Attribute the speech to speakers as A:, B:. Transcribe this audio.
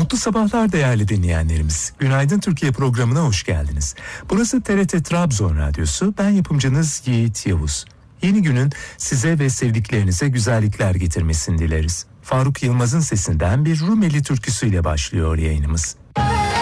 A: Mutlu sabahlar değerli dinleyenlerimiz. Günaydın Türkiye programına hoş geldiniz. Burası TRT Trabzon Radyosu. Ben yapımcınız Yiğit Yavuz. Yeni günün size ve sevdiklerinize güzellikler getirmesini dileriz. Faruk Yılmaz'ın sesinden bir Rumeli türküsüyle başlıyor yayınımız.